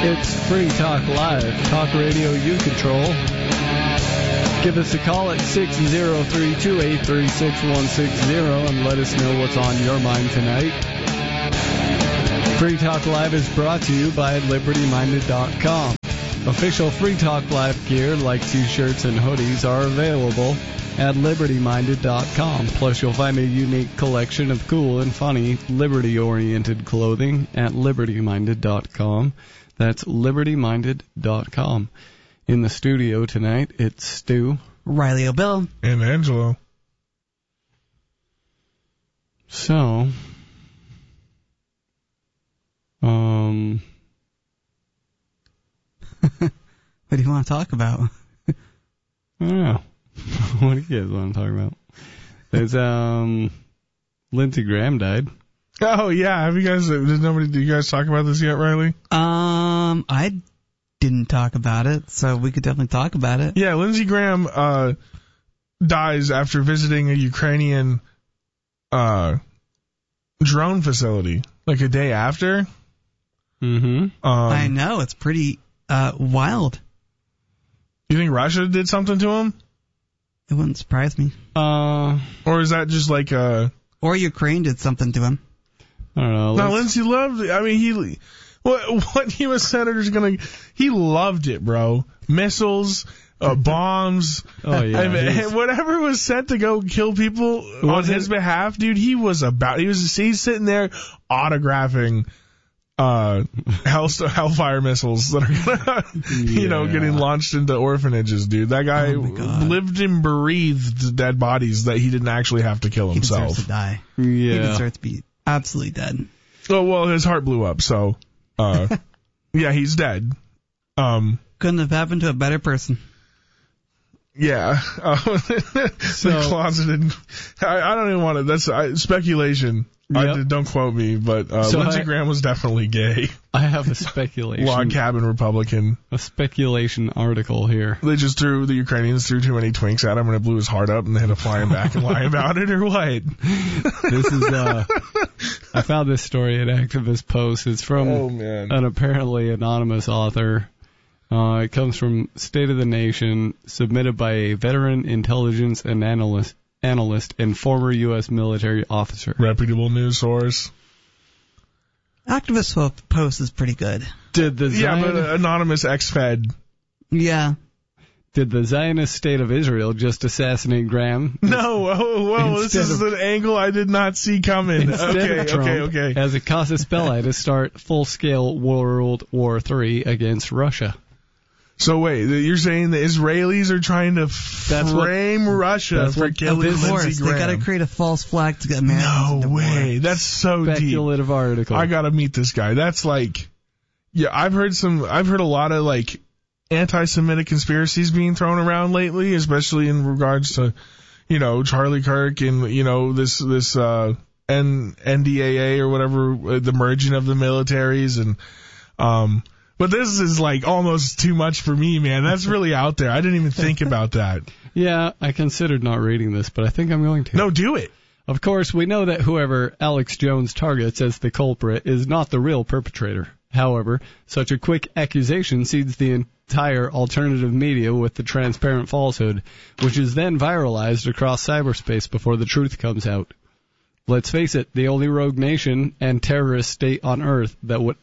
It's Free Talk Live, talk radio you control. Give us a call at 603-283-6160 and let us know what's on your mind tonight. Free Talk Live is brought to you by LibertyMinded.com. Official Free Talk Live gear like t-shirts and hoodies are available at LibertyMinded.com. Plus, you'll find a unique collection of cool and funny liberty-oriented clothing at LibertyMinded.com. That's LibertyMinded.com. In the studio tonight, it's Stu, Riley O'Bill, and Angelo. So, what do you want to talk about? I don't know. What do you guys want to talk about? There's, Lindsey Graham died. Oh, yeah. Did you guys talk about this yet, Riley? I didn't talk about it, so we could definitely talk about it. Yeah, Lindsey Graham, dies after visiting a Ukrainian, drone facility, like a day after. Mm-hmm. I know, it's pretty, wild. You think Russia did something to him? It wouldn't surprise me. Or is that just like Or Ukraine did something to him. I don't know. No, Lindsey loved it. I mean, what U.S. senator's gonna... He loved it, bro. Missiles, bombs. Oh, yeah. I mean, whatever was sent to go kill people on his behalf, dude, he's sitting there autographing Hellfire missiles that are gonna, getting launched into orphanages, dude. That guy lived and breathed dead bodies that he didn't actually have to kill himself. He deserves to die. Yeah. He deserves to be absolutely dead. Oh, well, his heart blew up, so, yeah, he's dead. Couldn't have happened to a better person. Yeah. The closeted... I don't even want to... That's speculation. Yep. Don't quote me, but Lindsey Graham was definitely gay. I have a speculation. Log cabin Republican. A speculation article here. The Ukrainians threw too many twinks at him and it blew his heart up and they had to fly him back and lie about it, or what? This is, I found this story at Activist Post. It's from an apparently anonymous author. It comes from State of the Nation, submitted by a veteran intelligence and analyst and former U.S. military officer. Reputable news source. Activist Post is pretty good. But anonymous ex-Fed. Yeah. Did the Zionist state of Israel just assassinate Graham? No. This is an angle I did not see coming. Okay. As it cost Hezbollah to start full-scale World War III against Russia. So wait, you're saying the Israelis are trying to frame Russia for killing Lindsey Graham? They got to create a false flag to get married. No way. That's so speculative deep. Article. I got to meet this guy. That's like, yeah, I've heard a lot of like anti-Semitic conspiracies being thrown around lately, especially in regards to, Charlie Kirk and, this NDAA or whatever, the merging of the militaries and, but this is like almost too much for me, man. That's really out there. I didn't even think about that. Yeah, I considered not reading this, but I think I'm going to. No, do it. Of course, we know that whoever Alex Jones targets as the culprit is not the real perpetrator. However, such a quick accusation seeds the entire alternative media with the transparent falsehood, which is then viralized across cyberspace before the truth comes out. Let's face it, the only rogue nation and terrorist state on Earth that would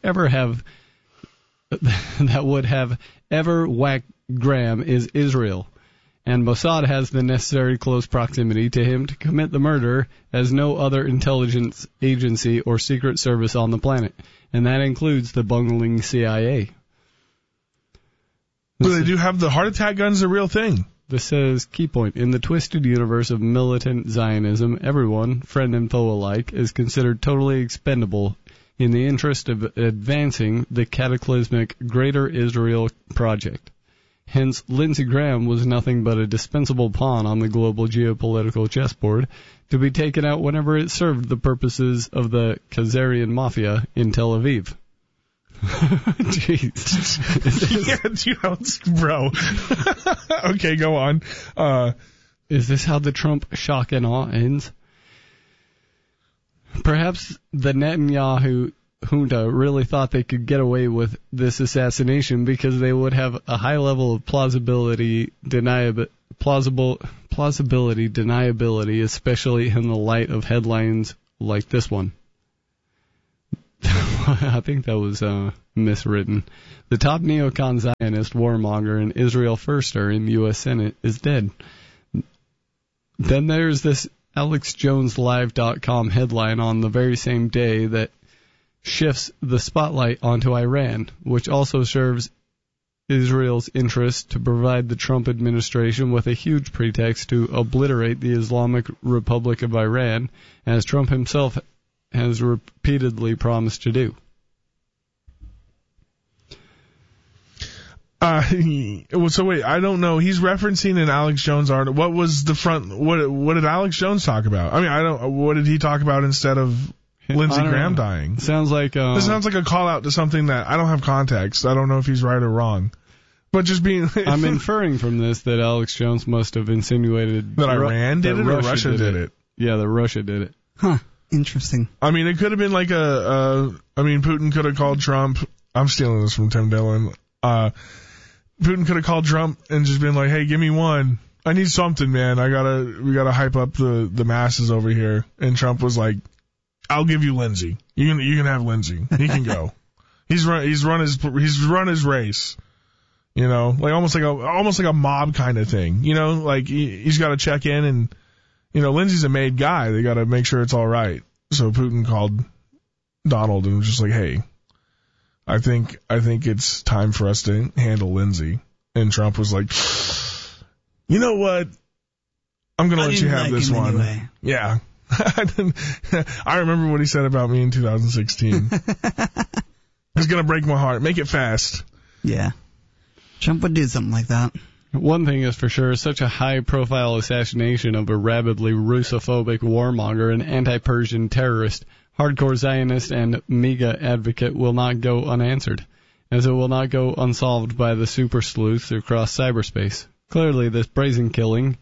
have ever whacked Graham is Israel, and Mossad has the necessary close proximity to him to commit the murder as no other intelligence agency or secret service on the planet, and that includes the bungling CIA. Well, they do have the heart attack guns, a real thing. This says, key point, in the twisted universe of militant Zionism, everyone, friend and foe alike, is considered totally expendable in the interest of advancing the cataclysmic Greater Israel Project. Hence, Lindsey Graham was nothing but a dispensable pawn on the global geopolitical chessboard to be taken out whenever it served the purposes of the Khazarian Mafia in Tel Aviv. Jeez. Bro. Okay, go on. Is this how the Trump shock and awe ends? Perhaps the Netanyahu junta really thought they could get away with this assassination because they would have a high level of plausibility, deniability, especially in the light of headlines like this one. I think that was miswritten. The top neocon Zionist warmonger and Israel firster in the U.S. Senate is dead. Then there's this AlexJonesLive.com headline on the very same day that shifts the spotlight onto Iran, which also serves Israel's interest to provide the Trump administration with a huge pretext to obliterate the Islamic Republic of Iran, as Trump himself has repeatedly promised to do. So wait, I don't know. He's referencing an Alex Jones article. What was the front? What did Alex Jones talk about? I mean, what did he talk about instead of Lindsey Graham dying? Sounds like this sounds like a call out to something that I don't have context. I don't know if he's right or wrong. But just being, I'm inferring from this that Alex Jones must have insinuated that Iran did it or Russia did it. Yeah, that Russia did it. Huh. Interesting. I mean, it could have been like Putin could have called Trump. I'm stealing this from Tim Dillon. Putin could have called Trump and just been like, "Hey, give me one. I need something, man. We gotta hype up the masses over here." And Trump was like, "I'll give you Lindsey. You can have Lindsey. He can go. He's run his race. You know, like almost like a mob kind of thing. You know, like he's got to check in and, you know, Lindsey's a made guy. They got to make sure it's all right." So Putin called Donald and was just like, "Hey, I think it's time for us to handle Lindsey." And Trump was like, "You know what? I'm going to let you have this one." Anyway. Yeah. I remember what he said about me in 2016. It's going to break my heart. Make it fast. Yeah. Trump would do something like that. One thing is for sure, such a high-profile assassination of a rabidly Russophobic warmonger and anti-Persian terrorist, hardcore Zionist, and MAGA advocate will not go unanswered, as it will not go unsolved by the super sleuths across cyberspace. Clearly, this brazen killing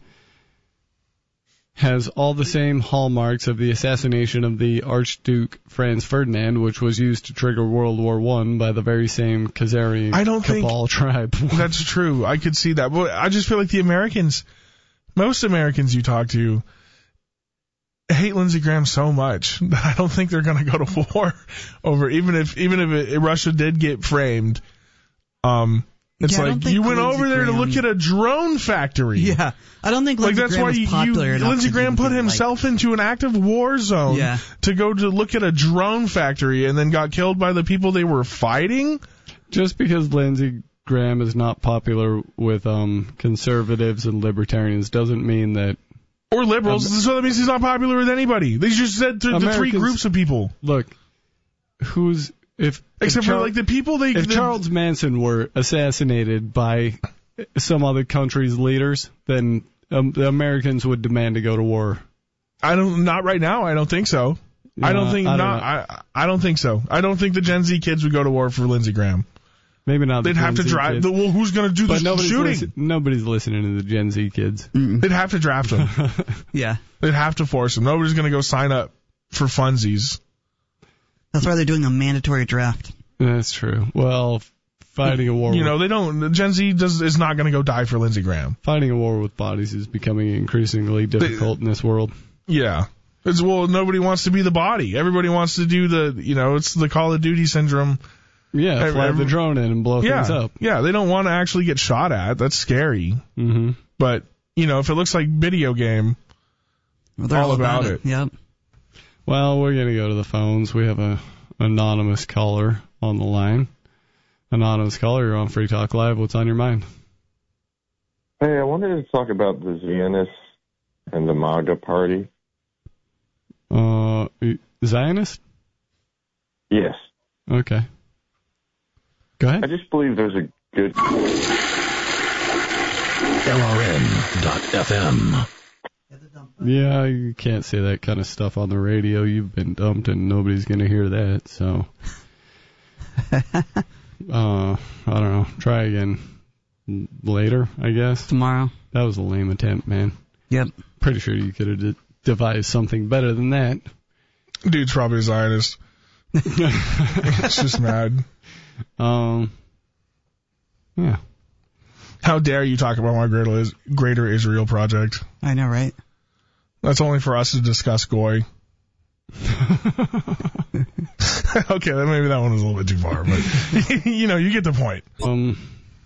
has all the same hallmarks of the assassination of the Archduke Franz Ferdinand, which was used to trigger World War I by the very same Khazari Cabal tribe. That's true. I could see that. But I just feel like most Americans you talk to, hate Lindsey Graham so much that I don't think they're going to go to war over, even if Russia did get framed. It's like you went over there to look at a drone factory. Yeah, I don't think Lindsey Graham is popular enough. Lindsey Graham put himself into an active war zone to go to look at a drone factory and then got killed by the people they were fighting. Just because Lindsey Graham is not popular with conservatives and libertarians doesn't mean that. Or liberals. So that means he's not popular with anybody. They just said the three groups of people. Look, Except for like the people If Charles Manson were assassinated by some other country's leaders, then the Americans would demand to go to war. Not right now. I don't think so. I don't think so. I don't think the Gen Z kids would go to war for Lindsey Graham. Maybe not. They'd have to drive. Well, who's going to do the shooting? Nobody's listening to the Gen Z kids. They'd have to draft them. Yeah. They'd have to force them. Nobody's going to go sign up for funsies. That's why they're doing a mandatory draft. That's true. Well, fighting a war. Gen Z is not going to go die for Lindsey Graham. Fighting a war with bodies is becoming increasingly difficult in this world. Yeah. Nobody wants to be the body. Everybody wants to do it's the Call of Duty syndrome. Yeah, fly the drone in and blow things up. Yeah, they don't want to actually get shot at. That's scary. Mm-hmm. But, if it looks like video game, they're all about it. Yep. Well, we're going to go to the phones. We have an anonymous caller on the line. Anonymous caller, you're on Free Talk Live. What's on your mind? Hey, I wanted to talk about the Zionists and the MAGA party. Zionist? Yes. Okay. Go ahead. I just believe there's a good... LRN.FM. Yeah, you can't say that kind of stuff on the radio. You've been dumped and nobody's going to hear that, so... I don't know. Try again later, I guess. Tomorrow. That was a lame attempt, man. Yep. Pretty sure you could have devised something better than that. Dude's probably a Zionist. It's just mad. Yeah. How dare you talk about my Greater Israel Project? I know, right? That's only for us to discuss Goy. Okay, then maybe that one was a little bit too far, but you get the point.